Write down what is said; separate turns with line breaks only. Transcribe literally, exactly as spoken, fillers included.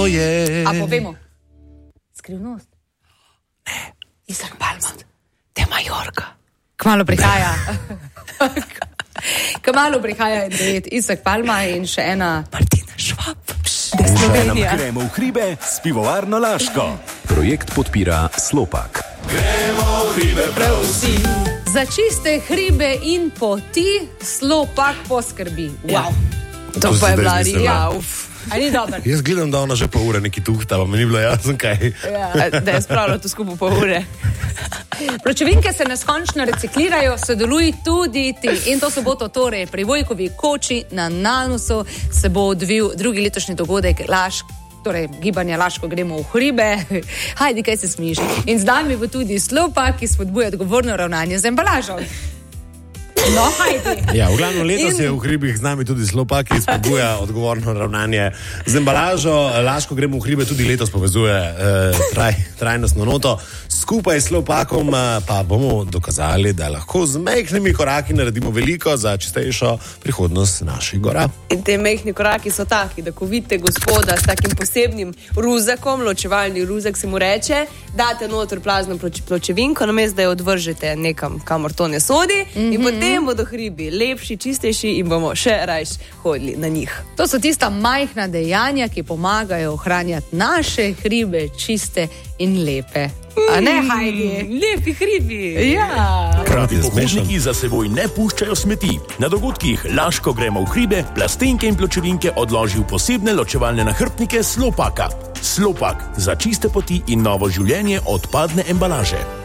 je.
A povemo? Skrivnost? Ne. Isak Palma. De Majorka. Kmalu prihaja. Kmalu prihaja Isak Palma in še ena Martina Švab. De Slovenija.
Gremo v hribe s pivovarno Laško.
Projekt podpira Slopak.
Gremo v hribe prav vsi.
Za čiste hribe in poti Slopak poskrbi. Wow. To pa je bila rija. A ni dobro?
Jaz gledam, da ona že pol ure neki tuhta, pa mi ni bilo jasno kaj.
Ja, da je spravila to skupaj pol ure. Pločevinke se neskončno reciklirajo, sodeluj tudi ti. In to soboto torej pri Vojkovi koči na Nanusu se bo odvil drugi letošnji dogodek Laško. Torej, gibanje Laško gremo v hribe. Hajdi, kaj se smiš. In z nami bo tudi Slopak, ki spodbuja odgovorno ravnanje z embalažo. No, hajdi.
Ja, v glavnem letos in... je v hribih z nami tudi Slopak, ki spodbuja odgovorno ravnanje z embalažo. Laško gremo v hribe tudi letos povezuje eh, traj, trajnostno noto. Skupaj s Slopakom pa bomo dokazali, da lahko z majhnimi koraki naredimo veliko za čistejšo prihodnost naših gora.
In te majhni koraki so taki, da ko vidite gospoda s takim posebnim ruzakom, ločevalni ruzak se mu reče, date noter plazno pločevinko, namesto da jo odvržete nekam, kamor to ne sodi, mm-hmm. in potem bodo hribi lepši, čistejši in bomo še rajš hodili na njih.
To so tista majhna dejanja, ki pomagajo ohranjati naše hribe čiste in lepe. A ne, Hajdi?
Lepi hribi.
Ja.
Pravi pohodniki za seboj ne puščajo smeti. Na dogodkih Laško gremo v hribe, plastenke in pločevinke odloži v posebne ločevalne nahrbtnike Slopaka. Slopak za čiste poti in novo življenje odpadne embalaže.